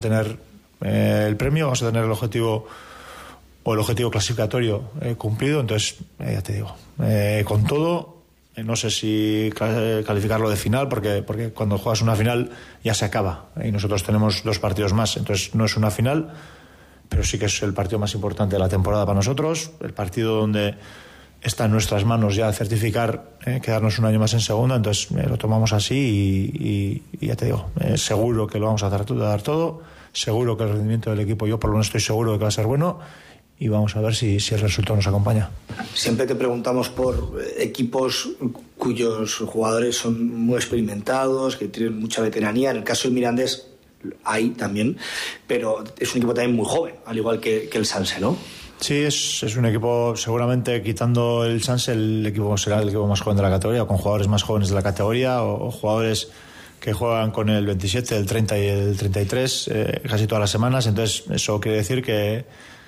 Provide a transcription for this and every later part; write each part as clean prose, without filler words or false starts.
tener el premio, vamos a tener el objetivo clasificatorio cumplido. Entonces, ya te digo, con todo, no sé si calificarlo de final, porque cuando juegas una final ya se acaba y nosotros tenemos 2 partidos más, entonces no es una final, pero sí que es el partido más importante de la temporada para nosotros, el partido donde está en nuestras manos ya certificar, quedarnos un año más en segunda. Entonces lo tomamos así y ya te digo, seguro que lo vamos a dar todo, seguro que el rendimiento del equipo, yo por lo menos estoy seguro de que va a ser bueno, y vamos a ver si el resultado nos acompaña. Siempre te preguntamos por equipos cuyos jugadores son muy experimentados, que tienen mucha veteranía. En el caso del Mirandés hay también, pero es un equipo también muy joven, al igual que el Sanse, ¿no? Sí, es un equipo, seguramente quitando el Sanse, el equipo será el equipo más joven de la categoría, o con jugadores más jóvenes de la categoría, o jugadores que juegan con el 27, el 30 y el 33 casi todas las semanas. Entonces eso quiere decir que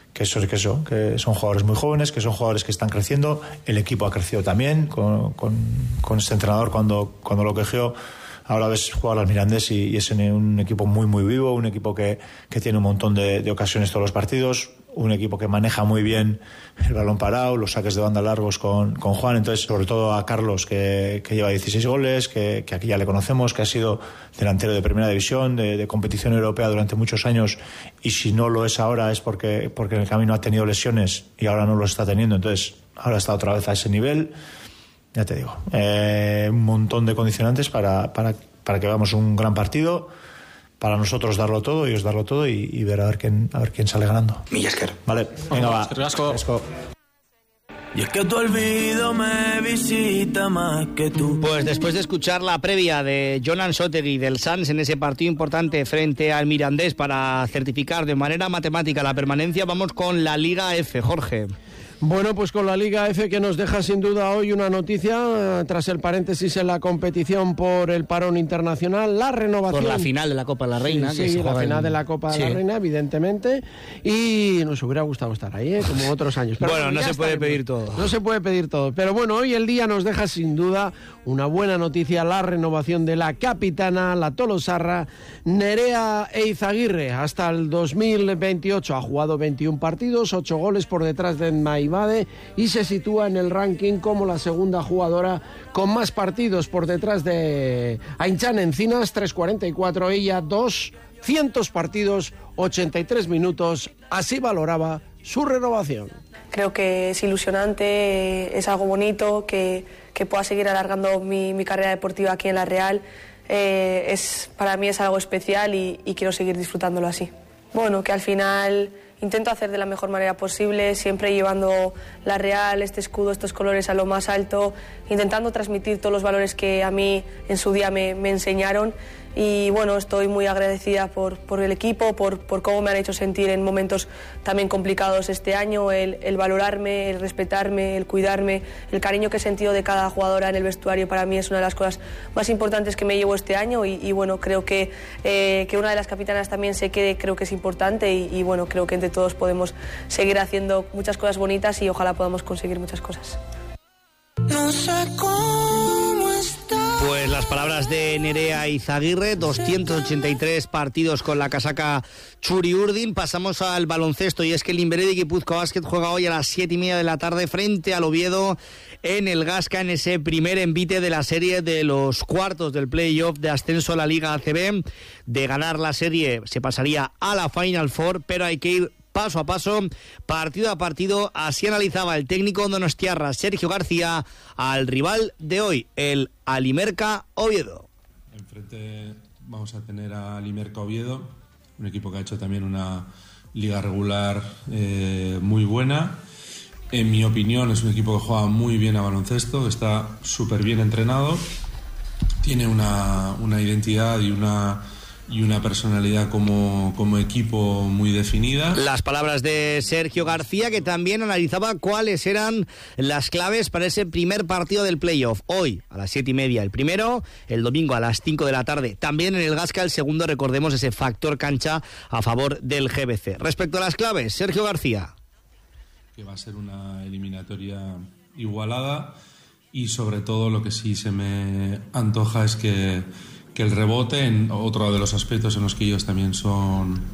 son jugadores muy jóvenes, que son jugadores que están creciendo. El equipo ha crecido también con este entrenador cuando lo cogió. Ahora ves jugar al Mirandés y es un equipo muy muy vivo, un equipo que tiene un montón de ocasiones todos los partidos, un equipo que maneja muy bien el balón parado, los saques de banda largos con Juan. Entonces, sobre todo a Carlos, que lleva 16 goles, que aquí ya le conocemos, que ha sido delantero de primera división, de competición europea durante muchos años, y si no lo es ahora es porque en el camino ha tenido lesiones y ahora no lo está teniendo. Entonces ahora está otra vez a ese nivel. Ya te digo, un montón de condicionantes para que hagamos un gran partido, para nosotros darlo todo, ellos darlo todo y ver a ver quién sale ganando. Millasker. Vale, venga, va. Y es que tu olvido me visita más que tú. Pues después de escuchar la previa de Jonan Sotegui del Sans en ese partido importante frente al Mirandés para certificar de manera matemática la permanencia, vamos con la Liga F, Jorge. Bueno, pues con la Liga F, que nos deja sin duda hoy una noticia, tras el paréntesis en la competición por el parón internacional, la renovación... Por la final de la Copa de la Reina. Sí, la final de la Copa de la Reina, evidentemente, y nos hubiera gustado estar ahí, como otros años. Pero bueno, no se puede pedir todo. No se puede pedir todo, pero bueno, hoy el día nos deja sin duda una buena noticia, la renovación de la capitana, la tolosarra, Nerea Eizaguirre, hasta el 2028. Ha jugado 21 partidos, 8 goles por detrás de Maibade, y se sitúa en el ranking como la segunda jugadora con más partidos por detrás de Ainchán Encinas, 344, ella 200 partidos, 83 minutos, así valoraba su renovación. Creo que es ilusionante, es algo bonito, que pueda seguir alargando mi carrera deportiva aquí en la Real. Para mí es algo especial y quiero seguir disfrutándolo así. Bueno, que al final intento hacer de la mejor manera posible, siempre llevando la Real, este escudo, estos colores a lo más alto, intentando transmitir todos los valores que a mí en su día me enseñaron. Y bueno, estoy muy agradecida por el equipo, por cómo me han hecho sentir en momentos también complicados este año, el valorarme, el respetarme, el cuidarme, el cariño que he sentido de cada jugadora en el vestuario. Para mí es una de las cosas más importantes que me llevo este año y bueno, creo que una de las capitanas también se quede, creo que es importante y bueno, creo que entre todos podemos seguir haciendo muchas cosas bonitas y ojalá podamos conseguir muchas cosas. No sé cómo está. Pues las palabras de Nerea Eizaguirre, 283 partidos con la casaca Txuri Urdin. Pasamos al baloncesto y es que el Inberedi Guipúzcoa Basket juega hoy a las 7:30 de la tarde frente al Oviedo en el Gasca, en ese primer envite de la serie de los cuartos del playoff de ascenso a la Liga ACB. De ganar la serie se pasaría a la Final Four, pero hay que ir paso a paso, partido a partido. Así analizaba el técnico donostiarra Sergio García al rival de hoy, el Alimerca Oviedo. Enfrente vamos a tener a Alimerca Oviedo, un equipo que ha hecho también una liga regular muy buena. En mi opinión es un equipo que juega muy bien a baloncesto, que está súper bien entrenado, tiene una identidad y una personalidad como equipo muy definida. Las palabras de Sergio García, que también analizaba cuáles eran las claves para ese primer partido del playoff. Hoy a las 7:30 el primero, el domingo a las 5 de la tarde también en el Gasca el segundo. Recordemos ese factor cancha a favor del GBC. Respecto a las claves, Sergio García. Que va a ser una eliminatoria igualada y sobre todo lo que sí se me antoja es que el rebote, en otro de los aspectos en los que ellos también son